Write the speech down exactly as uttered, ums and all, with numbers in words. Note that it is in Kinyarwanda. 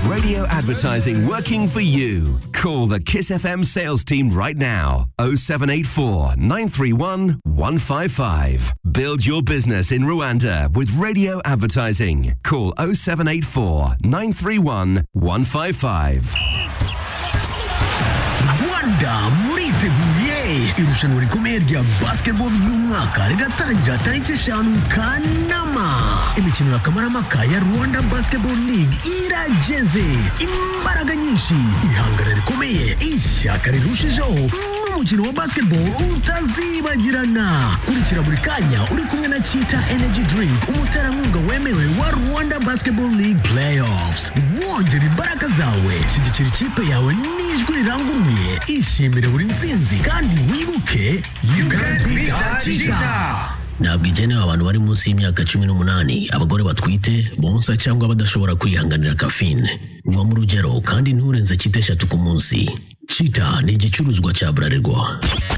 radio advertising working for you. Call the Kiss F M sales team right now. oh seven eight four, nine three one, one five five. Build your business in Rwanda with radio advertising. Call oh seven eight four, nine three one, one five five. Rwanda muriteguye irushanwa rikomeye rya basketball y'umwaka riratangira tariki eshanu Kanama. Imikino y'akamaramaka ya Rwanda Basketball League irageze. Imbaraga nyinshi, ihangana rikomeye, ishyaka rirushijeho, n'umukino wa basketball utazibagirana. Kurikira buri kanya uri kumwe na Cheetah Energy Drink, umuterankunga wemewe wa Rwanda Basketball League Playoffs. Wongera imbaraga zawe, shyigikira ikipe yawe n'ijwi riranguruye, ishimire buri ntsinzi kandi wibuke you can beat Cheetah. Ntabwo igenewe abantu bari munsi y'imyaka cumi n'umunani, abagore batwite, bonsa cyangwa badashobora kwihanganira caffeine. Nywa mu rugero kandi nturenze cyita eshatu ku munsi. Cheetah ni igicuruzwa cya Bralirwa.